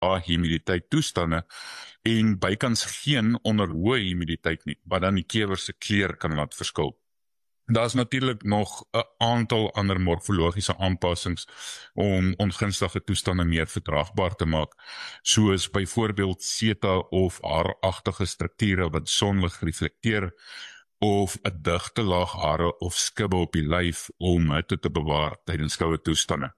lae humiditeit toestande en bykans geen onder hoë humiditeit nie, wat dan die kewer se kleur kan laat verskil. Daar is natuurlik nog 'n aantal ander morfologiese aanpassings om ongunstige toestande meer verdraagbaar te maak, soos byvoorbeeld seta of haaragtige strukture wat sonlig reflekteer, of 'n digte laag hare of skubbe op die lyf om hitte te bewaar tydens koue toestande.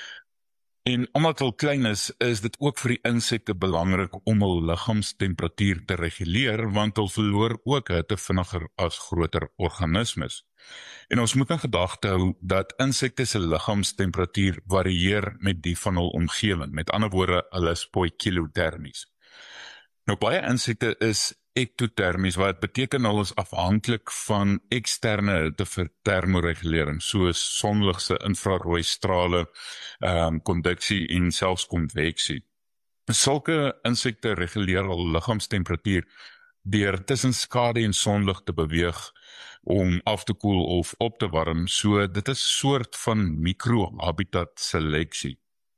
En omdat hulle klein is dit ook vir die insekte belangrik om hul liggaamstemperatuur te reguleer, want hulle verloor ook hitte vinniger as groter organismes. En ons moet in gedagte hou dat insekte se liggaamstemperatuur varieer met die van hul omgewing. Met ander woorde, hulle is poikilotermies. Nou baie insekte is ektotermies, wat beteken hulle is afhanklik van eksterne hitte vir termoregulering, soos sonligse infrarooi strale, konduksie en selfs konveksie. Sulke insekte reguleer hul liggaamstemperatuur deur tussen skadu en sonlig te beweeg om af te koel of op te warm, so dit is 'n soort van microhabitat seleksie.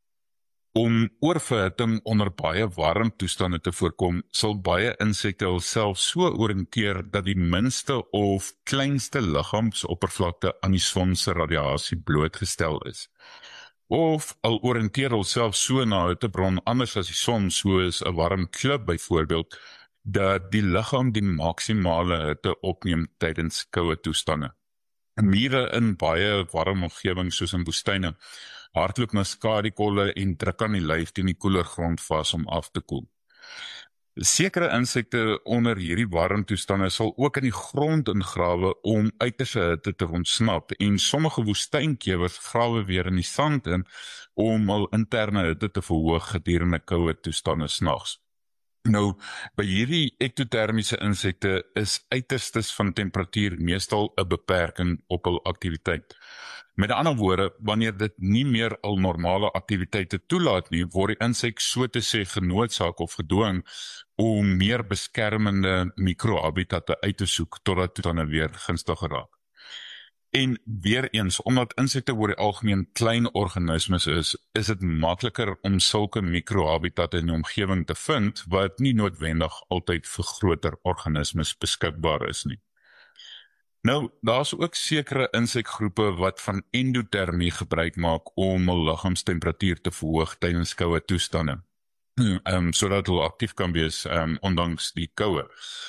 Om oorverhitting onder baie warm toestande te voorkom, sal baie insekte hulself so oriënteer dat die minste of kleinste liggaamsoppervlakte aan die son se radiasie blootgestel is. Of al oriënteer hulself so na 'n hittebron anders as die son, soos 'n warm klip byvoorbeeld, dat die liggaam die maksimale hitte opneem tydens koue toestande. Mure in baie warm omgewings soos in woestyne hardloop na skadikolle en druk aan die lyf teen die koeler grond vas om af te koel. Sekere insekte onder hierdie warm toestande sal ook in die grond ingrawe om uiterste hitte te ontsnap, en sommige woestynkewers grawe weer in die sand in om hul interne hitte te verhoog gedurende koue toestande snags. Nou, by hierdie ektotermiese insekte is uiterstes van temperatuur meestal 'n beperking op hul aktiwiteit. Met ander woorde, wanneer dit nie meer al normale aktiwiteite toelaat nie, word die insek so te sê genoodsaak of gedwing om meer beskermende mikrohabitatte uit te soek totdat toestande weer gunstiger raak. En weer eens, omdat insekte oor die algemeen klein organismes is dit makliker om sulke mikrohabitatte in die omgewing te vind, wat nie noodwendig altyd vir groter organismes beskikbaar is nie. Nou, daar is ook sekere insekgroepe wat van endotermie gebruik maak om hul liggaamstemperatuur te verhoog tydens koue toestande, sodat hulle aktief kan wees ondanks die koue.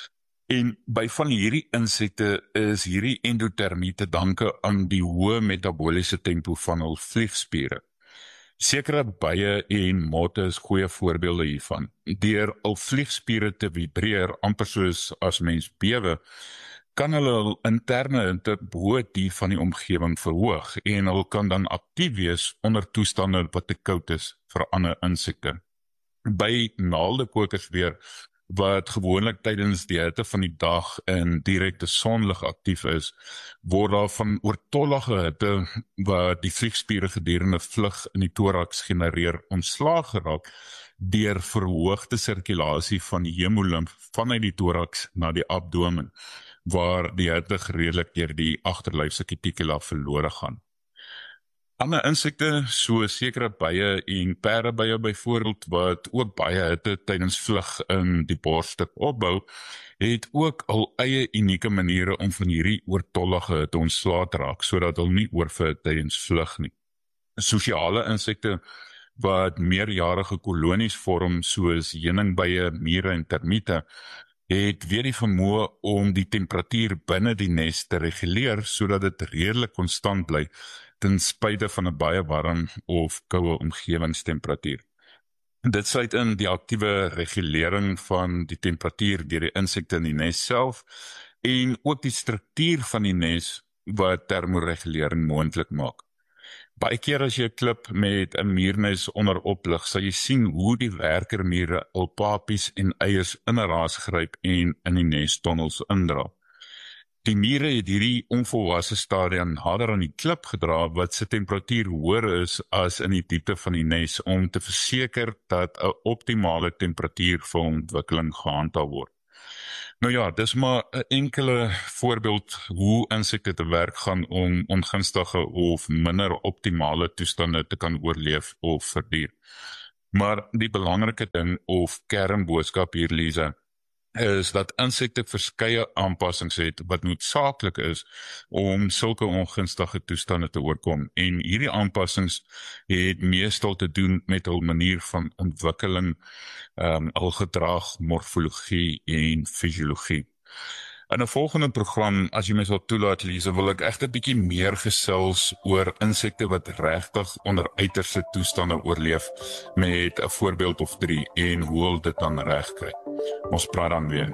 En by van hierdie insekte is hierdie endotermie te danke aan die hoë metabooliese tempo van hul vliegspiere. Sekere bye en motte is goeie voorbeelde hiervan. Deur hul vliegspiere te vibreer, amper soos as mens bewe, kan hulle hul interne hitte bo die van die omgewing verhoog, en hulle kan dan aktief wees onder toestande wat te koud is vir ander insekte. By naaldekokers weer, wat gewoonlik tydens die hitte van die dag in direkte sonlig aktief is, word daar van oortollige hitte wat die vliegspiere gedurende vlug in die thorax genereer ontslaag geraak deur verhoogde sirkulasie van die hemolimf vanuit die thorax na die abdomen, waar die hitte geredelik deur die agterlyfse cuticula verlore gaan. Ander insekte, so sekere bye en perdebye byvoorbeeld, wat ook baie hitte tydens vlug in die borststuk opbou, het ook hul eie unieke maniere om van hierdie oortollige hitte ontslae te raak, sodat hulle nie oorverhit tydens vlug nie. Sosiale insekte wat meerjarige kolonies vorm, soos heuningbye, mure en termiete, het weer die vermoë om die temperatuur binne die nes te reguleer, sodat dit redelik konstant bly, ten spyte van 'n baie warm of koue omgewingstemperatuur. Dit sluit in die aktiewe regulering van die temperatuur deur die insekte in die nes self, en ook die struktuur van die nes wat termoregulering moontlik maak. Baie keer as jy 'n klip met 'n muurnes onderop lig, sal jy sien hoe die werkermure hul papies en eiers in 'n raas gryp en in die nestonnels indra. Die mure het hierdie onvolwasse stadium nader aan die klip gedra, wat se temperatuur hoër is as in die diepte van die nes, om te verseker dat 'n optimale temperatuur vir ontwikkeling gehandhaaf word. Nou ja, dis maar 'n enkele voorbeeld hoe insekte te werk gaan om ongunstige of minder optimale toestande te kan oorleef of verduur. Maar die belangrike ding of kernboodskap hier, Lisa, is dat insekte verskeie aanpassings het wat noodsaaklik is om sulke ongunstige toestande te oorkom. En hierdie aanpassings het meestal te doen met hul manier van ontwikkeling, hul gedrag, morfologie en fisiologie. In 'n volgende program, as jy my sal toelaat, Lisa, wil ek echt 'n bietjie meer gesels oor insekte wat regtig onder uiterste toestande oorleef, met 'n voorbeeld of 3 en hoe hulle dit dan regkry. Ons praat dan weer.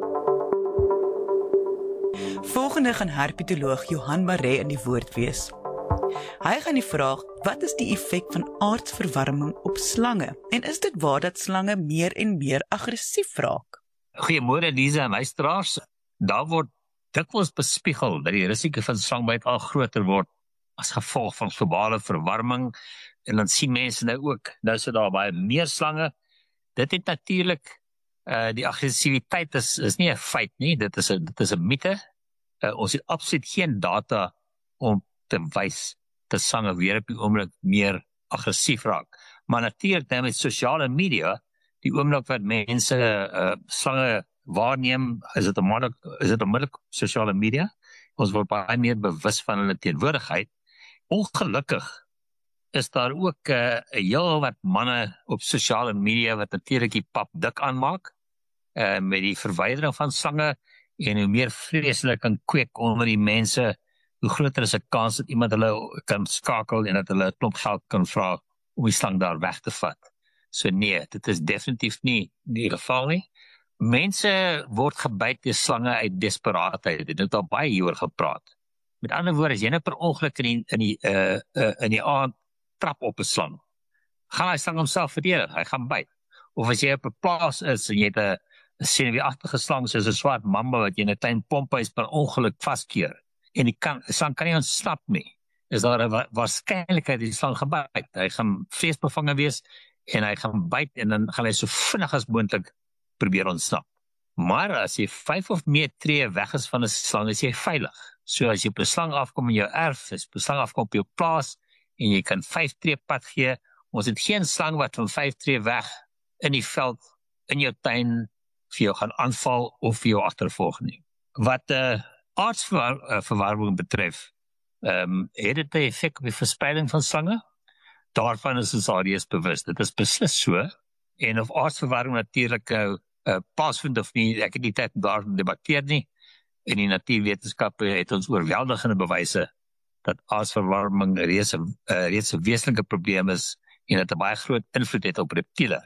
Volgende gaan herpetoloog Johan Maree in die woord wees. Hy gaan die vraag, wat is die effek van aardsverwarming op slange? En is dit waar dat slange meer en meer aggressief raak? Goeiemôre Lisa en luisteraars. Daar word dikwels bespiegel dat die risiko van slangbyt al groter word as gevolg van globale verwarming, en dan sien mense nou ook, nou is daar baie meer slange. Dit het natuurlik, die aggressiwiteit is nie 'n feit nie, dit is 'n mite. Ons het absoluut geen data om te wys dat slange weer op die oomblik meer aggressief raak. Maar natuurlik nou met sosiale media, die oomblik wat mense slange waarneem, is dit onmiddellik sosiale media. Ons word baie meer bewus van hulle teenwoordigheid. Ongelukkig is daar ook heel wat manne op sosiale media wat natuurlik die pap dik aanmaak met die verwydering van slange, en hoe meer vreeslik kan kweek onder die mense, hoe groter is 'n kans dat iemand hulle kan skakel en dat hulle 'n klomp geld kan vra om die slang daar weg te vat. So nee, dit is definitief nie die geval nie. Mense word gebyt deur slange uit desperaatheid. Dit het al baie hieroor gepraat. Met ander woorde, as jy nou per ongeluk in die aand trap op 'n slang, gaan hy slang homself verdedig, hy gaan byt. Of as jy op 'n plaas is en jy het 'n senuweeagtige slang soos 'n swart mamba wat jy in 'n klein pomphuis per ongeluk vaskeer en die slang kan nie ontsnap nie, is daar 'n waarskynlikheid dat die slang gebyt. Hy gaan vreesbevange wees en hy gaan byt en dan gaan hy so vinnig as moontlik probeer ontsnap. Maar as jy 5 of meer tree weg is van 'n slang, is jy veilig. So as jy op 'n slang afkom in jou erf, as op 'n slang afkom op jou plaas en jy kan 5 tree pad gee, ons het geen slang wat van 5 tree weg in die veld, in jou tuin vir jou gaan aanval of vir jou agtervolg nie. Wat aardsverwarming betref, het dit 'n effek op die verspreiding van slange? Daarvan is ons al reeds bewus. Dit is beslis so. En of aardsverwarming natuurlik plaasvind of nie, ek het nie tyd om daar debatteer nie. In die natuurwetenskappe het ons oorweldigende bewyse dat aardsverwarming reeds 'n wesenlike probleem is en dit 'n baie groot invloed het op reptiele.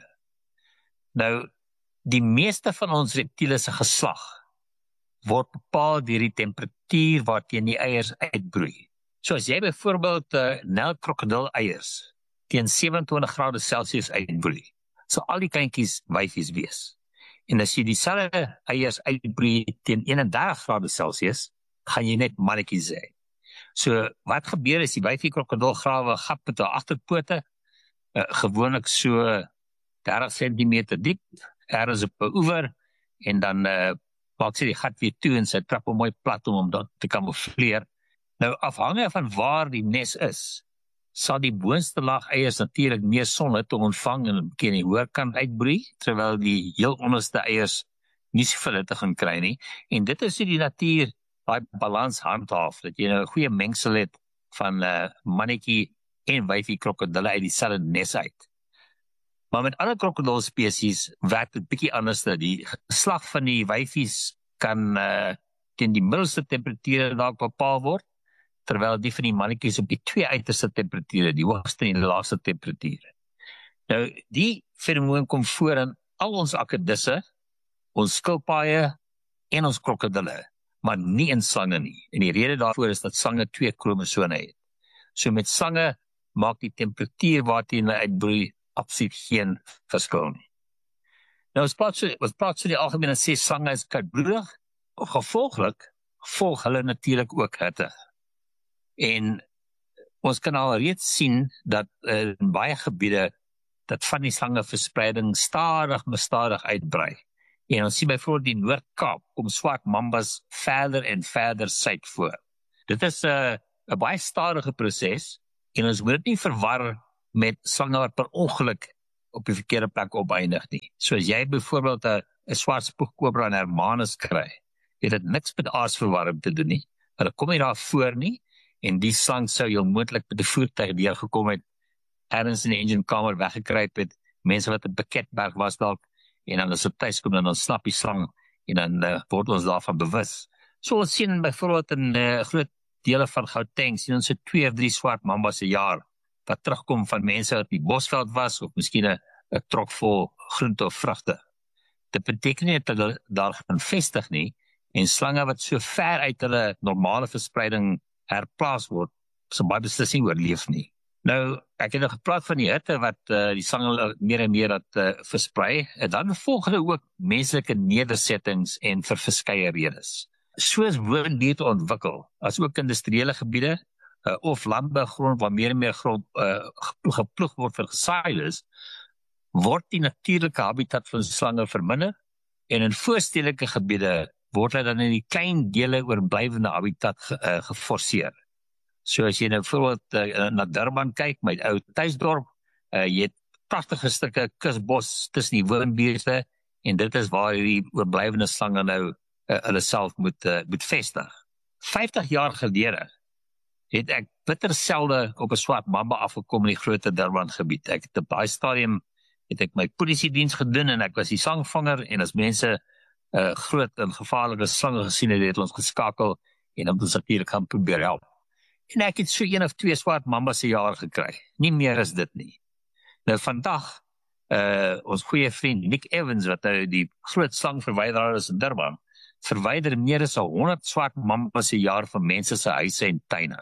Nou, die meeste van ons reptiele se geslag word bepaal deur die temperatuur waarteen die eiers uitbroei. So as jy byvoorbeeld Nylkrokodil eiers teen 27 grade Celsius uitbroei, sal al die kleintjies wyfies wees. En as jy dieselfde eiers uitbroei teen 31 grade Celsius, gaan jy net mannetjies hê. So wat gebeur is die wyfie krokodil grawe 'n gat met haar agterpote, gewoonlik so 30 cm diep, ergens op 'n oewer, en dan maak sy die gat weer toe en sy trap hom mooi plat om dat te kamoufleer. Nou afhangende van waar die nes is, sal die boonste laag eiers natuurlik meer sonlig om ontvang en 'n bietjie aan die hoërkant uitbroei, terwyl die heel onderste eiers nie soveel hitte gaan kry nie. En dit is hoe die natuur daai balans handhaaf, dat jy nou 'n goeie mengsel het van mannetjie en wyfie krokodille uit dieselfde nes uit. Maar met ander krokodilspesies werk dit bietjie anders. Die geslag van die wyfies kan teen die middelste temperature dalk bepaal word, terwyl die van die mannetjies op die 2 uiterste temperature, die hoogste en die laagste temperature. Nou, die fenomeen kom voor in al ons akedisse, ons skilpaaie en ons krokodille, maar nie in slange nie. En die rede daarvoor is dat slange 2 kromosome het. So met slange maak die temperatuur waarteen hulle uitbroei absoluut geen verskil nie. Nou, ons praat so die algemeen sê slange is koudbloedig, gevolglik volg hulle natuurlik ook hitte. En ons kan al reeds sien dat in baie gebiede dat van die slange verspreiding stadig uitbrei. En ons sien byvoorbeeld die Noord-Kaap kom swart mambas verder en verder suid voor. Dit is 'n baie stadige proses en ons moet dit nie verwar met slange wat per ongeluk op die verkeerde plek opeindig nie. So as jy byvoorbeeld 'n swart spoegkobra in Hermanus kry, het dit niks met aardverwarming te doen nie. Hulle kom nie daar voor nie, en die slang sou heel moontlik met 'n voertuig deurgekom het, ergens in die enginekamer weggekruip het, mense wat in Piketberg was dalk, en dan as op tuis kom, dan ontsnap die slang, en dan word ons daarvan bewus. So ons sien byvoorbeeld in groot dele van Gauteng, sien ons 2 of 3 swart mambas 'n jaar, wat terugkom van mense wat die bosveld was, of miskien 'n trok vol groente of vrugte. Dit beteken nie dat hulle daar gaan vestig nie, en slange wat so ver uit hulle normale verspreiding herplaas word, sal baie beslis nie oorleef nie. Nou, ek het gepraat van die hitte wat die slange meer en meer versprei, en dan volgende ook menslike nedersettings en vir verskeie redes. Soos woonbuurte ontwikkel, as ook industriële gebiede, of landbougrond waar meer en meer grond geploeg word vir gesaai is, word die natuurlike habitat van slange verminder, en in voorstedelike gebiede word hulle dan in die klein dele oorblywende habitat geforseer. So as jy nou bijvoorbeeld na Durban kyk, my ou tuisdorp, jy het pragtige stukke kusbos tussen die woonbuurte, en dit is waar die oorblywende slange nou hulle self moet vestig. 50 jaar gelede het ek bitter selde op 'n swart mamba afgekom in die groot Durban gebied. Ek het op daai stadium het ek my polisiediens gedoen, en ek was die slangvanger, en as mense groot en gevaarlike slange gesien het ons geskakel, en dan ons natuurlik gaan probeer help. En ek het so 1 of 2 swart mambas 'n jaar gekry. Nie meer as dit nie. Nou vandag, ons goeie vriend Nick Evans, wat nou die groot slangverwyderaar is in Durban, verwyder meer as 100 swart mambas 'n jaar van mense se huise en tuine.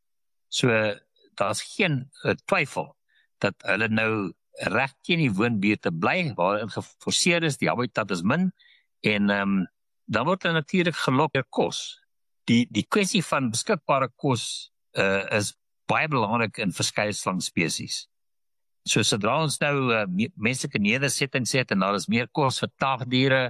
So, daar's geen twyfel dat hulle nou reg teen die woonbuurte bly, waarin geforseer is, die habitat is min, en dan word hulle natuurlik gelok deur kos. Die kwessie van beskikbare kos is baie belangrik in verskeie slangspesies. So sodra ons nou menslike nedersettings het, en daar is meer kos vir taagdiere,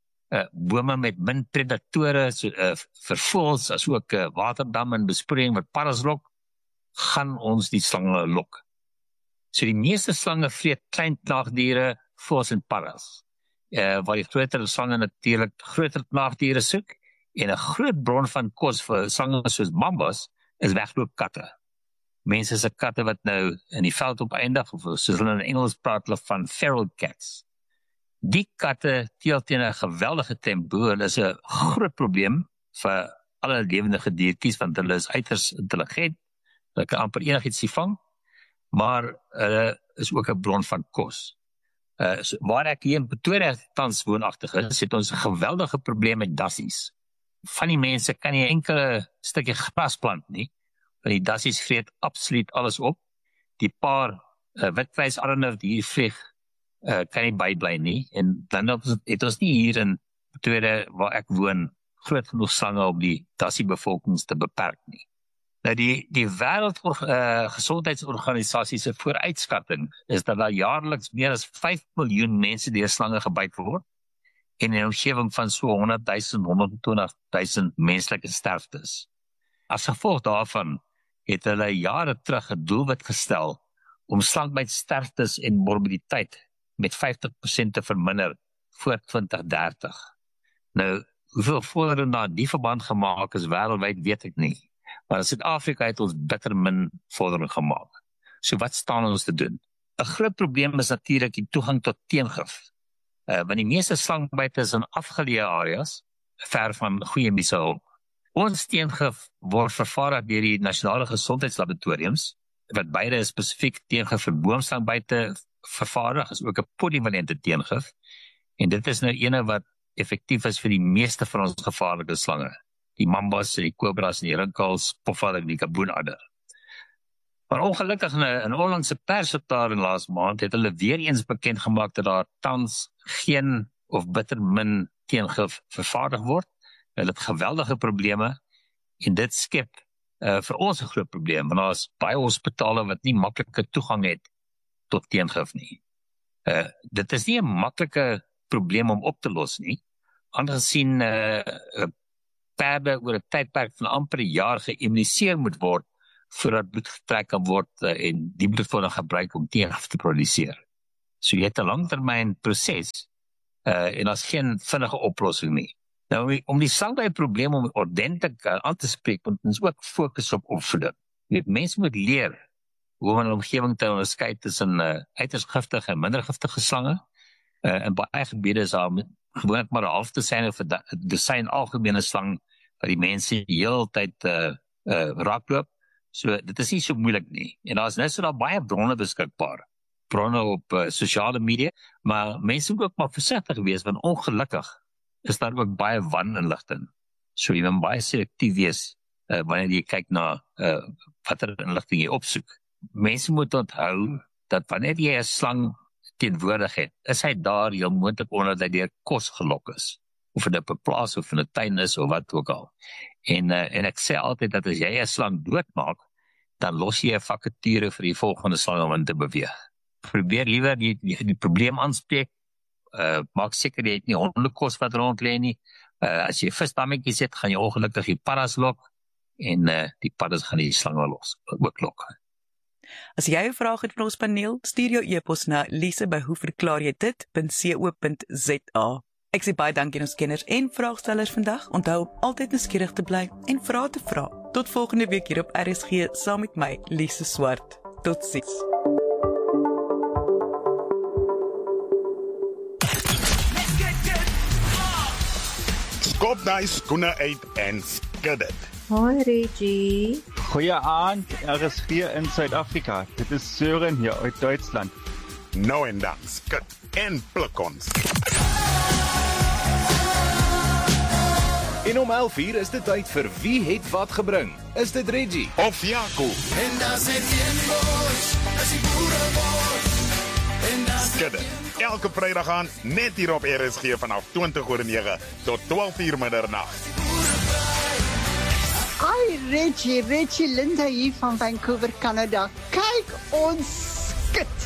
bome met min predatore, vir voëls, as ook waterdam en besproeiing wat paddas lok, gaan ons die slange lok. So die meeste slange vreet klein taagdiere, voëls en paddas, waar die groter slange natuurlik groter taagdiere soek, en 'n groot bron van kos vir slange soos mambas is wegloopkatte. Mense se katte wat nou in die veld opeindig, of soos hulle in Engels praat hulle van feral cats. Die katte teel teen 'n geweldige tempo, hulle is 'n groot probleem vir alle lewende diertjies, want hulle is uiters intelligent, hulle kan amper enigiets vang, maar hulle is ook 'n bron van kos. So, waar ek hier in Pretoria tans woonagtig is, het ons 'n geweldige probleem met dassies. Van die mense kan nie enkele stukkie gras plant nie, want die dassies vreet absoluut alles op. Die paar witkrysarende wat hier vlieg, kan nie bybly nie, en dan het ons nie hier in Pretoria, waar ek woon, groot genoeg slange om die dassiebevolkings te beperk nie. Nou die Wêreldgesondheidsorganisasie se vooruitskatting is dat daar jaarliks meer as 5 miljoen mense deur slange gebyt word, en in 'n omgewing van so 100.000, 120.000 menslike sterftes. As gevolg daarvan het hulle jare terug 'n doelwit gestel om slangbytsterftes en morbiditeit met 50% te verminder voor 2030. Nou, hoeveel vordering na die verband gemaak is wêreldwyd, weet ek nie. Maar in Suid-Afrika het ons bitter min vordering gemaak. So wat staan ons te doen? 'n Groot probleem is natuurlik die toegang tot teengif. Want die meeste slangbyte is in afgeleë areas, ver van goeie mediese hulp. Ons teengif word vervaardig deur die nasionale gesondheidslaboratoriums, wat beide spesifiek teengif vir boomslangbyte vervaardig, is ook 'n polyvalente teengif, en dit is nou ene wat effektief is vir die meeste van ons gevaarlike slange, die mambas, die kobras, die rinkels, pofadder en die kaboenadder. Maar ongelukkig in 'n onlangse persreportage laas maand het hulle weer eens bekend gemaak dat daar tans geen of bitter min teengif vervaardig word. Hulle het geweldige probleme, en dit skep vir ons 'n groot probleem, want daar is baie hospitale wat nie maklike toegang het tot teengif nie. Dit is nie 'n maklike probleem om op te los nie, aangesien perde oor 'n tydperk van amper 'n jaar geïmmuniseer moet word voordat bloed getrek kan word en die bloed word gebruik om teengif te produseer. So jy het 'n langtermyn proses en daar's geen vinnige oplossing nie. Nou om die slangbyprobleem om ordentlik aan te spreek, moet ons ook fokus op opvoeding. Mense moet leer hoe om in 'n omgewing te onderskei tussen uiters giftige en minder giftige slange. In baie gebiede is daar gewoonlik maar 'n halfdosyn of 'n dosyn algemene slang wat die mense die hele tyd raakloop. So dit is nie so moeilik nie. En daar baie bronne beskikbaar. Bronne op sosiale media, maar mense moet ook maar versigtig wees, want ongelukkig is daar ook baie waninligting. So jy moet baie selektief wees wanneer jy kyk na watter inligting jy opsoek. Mense moet onthou dat wanneer jy 'n slang teenwoordig het, is hy daar heel moontlik onder dat deur kos gelok is. Of dit op 'n plaas of in 'n tuin is of wat ook al. En ek sê altyd dat as jy 'n slang doodmaak, dan los jy 'n vakature vir die volgende slang om in te beweeg. Probeer liewer die probleem aanspreek. Maak seker jy het nie hondekos wat rond lê nie. As jy visdammetjies het, gaan jy ongelukkig die paddas lok en die paddas gaan die slange ook lok. As jy 'n vraag het vir ons paneel, stuur jou e-pos na lise@hoeverklaarjydit.co.za. Ek sê baie dankie aan ons kenners en vraagstellers vandag. Onthou om altyd nuuskierig te bly en vrae te vra. Tot volgende week hier op RSG saam met my, Lise Swart. Totsiens. Skop daai skoene uit en skud dit. Hoi Reggie. Goeie aand, RSG in Suid-Afrika. Dit is Søren hier uit Duitsland. Nou en dan, skud en pluk ons. En om 11:00 is dit tyd vir Wie het wat gebring? Is dit Reggie? Of Jaco? En das het boos, as die boere boos. En das Skud dit. Elke Vrydag aan, net hier op RSG vanaf 20:09 tot 12:00 middernag. Hi Reggie Linda hier van Vancouver, Canada. Kyk ons skit.